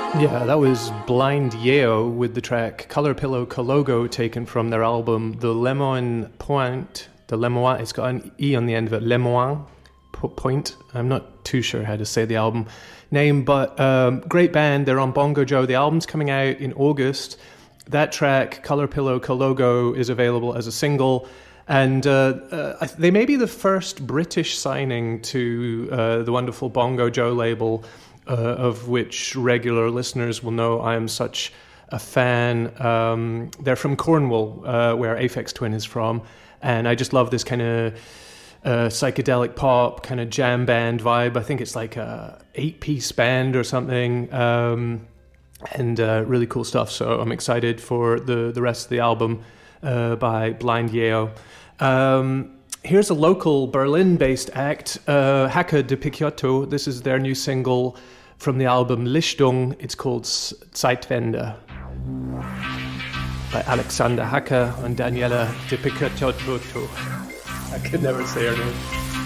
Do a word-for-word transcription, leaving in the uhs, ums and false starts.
Yeah, that was Blind Yeo with the track Color Pillow Kalogo, taken from their album The Lemoine Point. The Lemoine, it's got an E on the end of it, Lemoine Point. I'm not too sure how to say the album name, but um, great band. They're on Bongo Joe. The album's coming out in August. That track, Color Pillow Kalogo, is available as a single. And uh, uh, they may be the first British signing to uh, the wonderful Bongo Joe label, Uh, of which regular listeners will know I am such a fan. Um, they're from Cornwall, uh, where Aphex Twin is from, and I just love this kind of uh, psychedelic pop, kind of jam band vibe. I think it's like a eight-piece band or something, um, and uh, really cool stuff. So I'm excited for the, the rest of the album uh, by Blind Yeo. Um, here's a local Berlin-based act, uh, Hacke de Picciotto. This is their new single from the album Lichtung. It's called Zeitwende by Alexander Hacke and Daniela de Picciotto. I could never say her name.